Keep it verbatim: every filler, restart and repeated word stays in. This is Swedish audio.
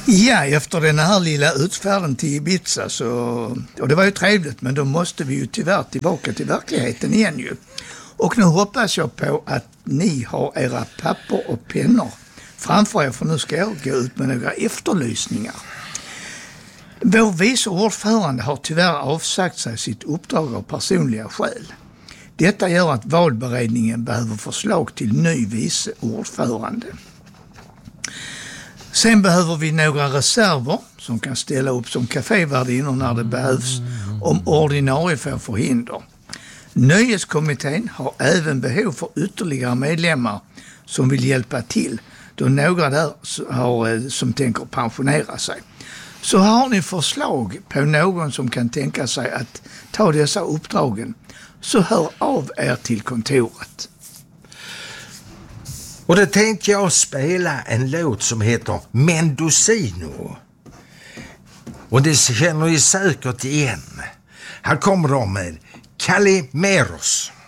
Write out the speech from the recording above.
Ja, efter den här lilla utfärden till Ibiza så, och det var ju trevligt, men då måste vi ju tyvärr tillbaka till verkligheten igen ju. Och nu hoppas jag på att ni har era papper och pennor framför er, för nu ska jag gå ut med några efterlysningar. Vår vice ordförande har tyvärr avsagt sig sitt uppdrag av personliga skäl. Detta gör att valberedningen behöver förslag till ny vice ordförande. Sen behöver vi några reserver som kan ställa upp som kafévärdinnor när det behövs om ordinarie får förhinder. Nöjeskommittén har även behov för ytterligare medlemmar som vill hjälpa till, då några där har, som tänker pensionera sig. Så har ni förslag på någon som kan tänka sig att ta dessa uppdragen, så hör av er till kontoret. Och då tänkte jag spela en låt som heter Mendocino. Och det känner ni säkert igen. Här kommer de med Calimeros.